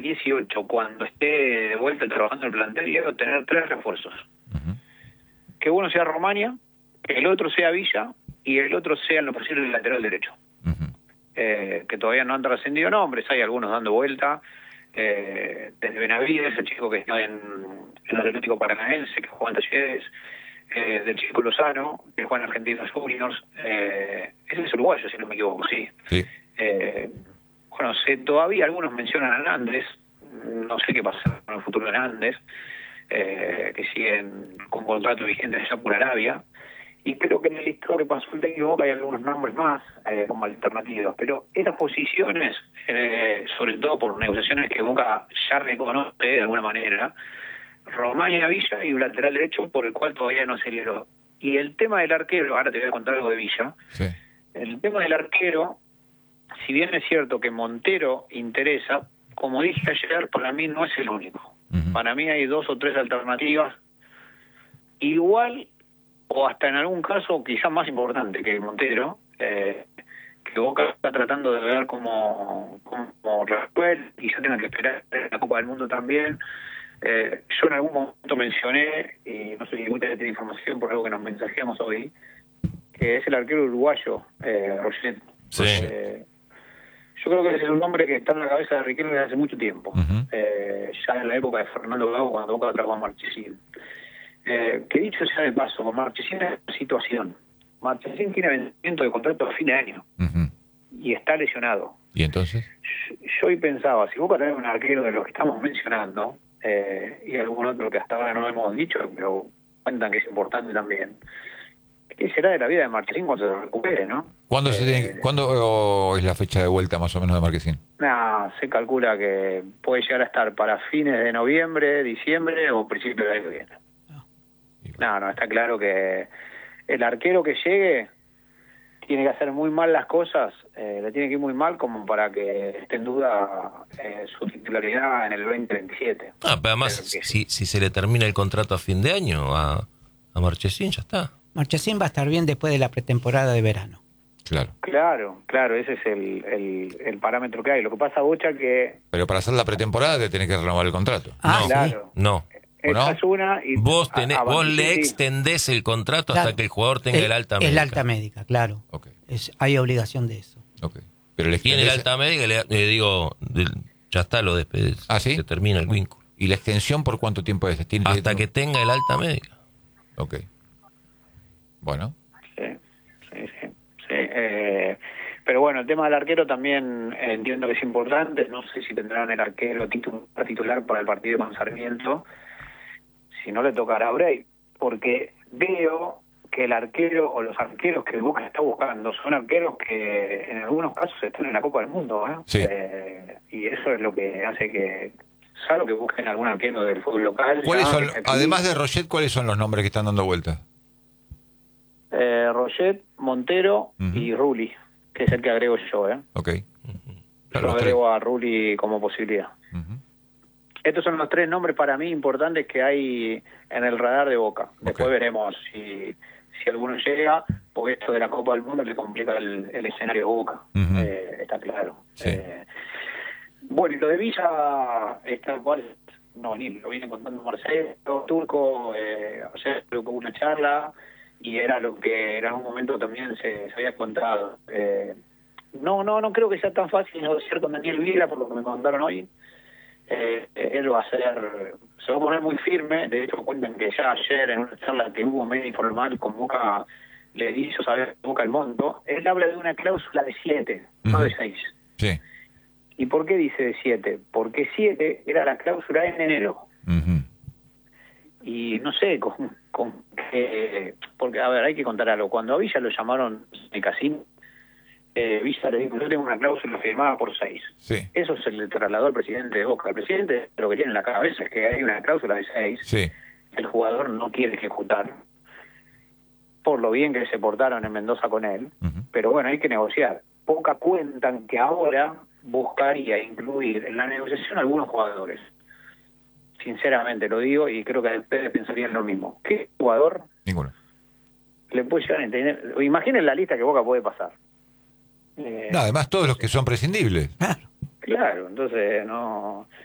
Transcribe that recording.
18, cuando esté de vuelta trabajando en el plantel, quiero tener 3 refuerzos. Que uno sea Romaña, que el otro sea Villa y el otro sea en lo posible el lateral derecho. Que todavía no han trascendido nombres, hay algunos dando vuelta. Desde Benavides, el chico que está en el Atlético Paranaense, que juega en Talleres, del chico Lozano, que juega en Argentinos Juniors. Ese es uruguayo, si no me equivoco, sí. Bueno, todavía algunos mencionan a Hernández, no sé qué pasa con el futuro de Hernández, que siguen con contrato vigente allá por Arabia, y creo que en el listado que pasó el técnico Boca hay algunos nombres más como alternativas, pero esas posiciones, sobre todo por negociaciones que Boca ya reconoce de alguna manera, Romaña, Villa y un lateral derecho por el cual todavía no se liberó. Y el tema del arquero, ahora te voy a contar algo de Villa, el tema del arquero, si bien es cierto que Montero interesa, como dije ayer, para mí no es el único. Para mí hay 2 o 3 alternativas, igual o hasta en algún caso quizás más importante que Montero, que Boca está tratando de ver como resuelve, quizás tenga que esperar la Copa del Mundo también. Yo en algún momento mencioné, y no sé si mucha tiene información por algo que nos mensajeamos hoy, que es el arquero uruguayo, Roget. Yo creo que ese es un nombre que está en la cabeza de Riquelme desde hace mucho tiempo. Ya en la época de Fernando Gago, cuando Boca trajo a Marchesín. Que dicho sea de paso, con Marchesín es una situación. Marchesín tiene vencimiento de contrato a fin de año. Y está lesionado. ¿Y entonces? Yo hoy pensaba, si Boca trae un arquero de los que estamos mencionando, y algún otro que hasta ahora no hemos dicho, pero cuentan que es importante también, ¿qué será de la vida de Marchesín cuando se recupere, no? ¿Cuándo es la fecha de vuelta más o menos de Marchesín? Se calcula que puede llegar a estar para fines de noviembre, diciembre o principios del año que viene. No, está claro que el arquero que llegue tiene que hacer muy mal las cosas, le tiene que ir muy mal como para que esté en duda su titularidad en el 2027. Pero además, si se le termina el contrato a fin de año a Marchesín, ya está. Marchesín va a estar bien después de la pretemporada de verano. Claro, ese es el parámetro que hay. Lo que pasa, Bocha, que... Pero para hacer la pretemporada te tenés que renovar el contrato. No. Esa es una... Y vos le extendés el contrato hasta que el jugador tenga el alta médica. El alta médica, claro. Hay obligación de eso. Pero tiene el alta médica, le digo, ya está, lo despedís. Se termina el vínculo. ¿Y la extensión por cuánto tiempo es? Hasta que tenga el alta médica. Bueno. Sí. Pero bueno, el tema del arquero también entiendo que es importante. No sé si tendrán el arquero titular para el partido con Sarmiento. Si no, le tocará a Bray, porque veo que el arquero o los arqueros que Boca está buscando son arqueros que en algunos casos están en la Copa del Mundo, y eso es lo que hace que, salvo que busquen algún arquero del fútbol local. Además de Roget, ¿cuáles son los nombres que están dando vuelta? Roget, Montero y Rulli, que es el que agrego yo. Yo agrego a Rulli como posibilidad. Estos son los 3 nombres para mí importantes que hay en el radar de Boca. Después veremos si alguno llega, porque esto de la Copa del Mundo le complica el escenario de Boca. Está claro. Bueno, y lo de Villa, lo viene contando Marcelo, Turco, ayer creo que hubo una charla, y era lo que en algún momento también se había contado. No creo que sea tan fácil negociar con Daniel Vila, por lo que me contaron hoy. Él va a se va a poner muy firme. De hecho cuentan que ya ayer en una charla que hubo medio informal con Boca le hizo saber a Boca el monto. Él habla de una cláusula de 7, no de 6. ¿Y por qué dice de 7? Porque 7 era la cláusula en enero. Y no sé porque a ver, hay que contar algo. Cuando a Villa lo llamaron de Casino, Villa le dijo: yo tengo una cláusula firmada por 6. Eso se le trasladó al presidente de Boca. El presidente lo que tiene en la cabeza es que hay una cláusula de 6. El jugador no quiere ejecutar, por lo bien que se portaron en Mendoza con él. Pero bueno, hay que negociar. Boca cuentan que ahora buscaría incluir en la negociación a algunos jugadores. Sinceramente lo digo, y creo que ustedes pensarían lo mismo. ¿Qué jugador? Ninguno. Le puede llegar a entender. Imaginen la lista que Boca puede pasar. Además todos los que son prescindibles. Claro, entonces no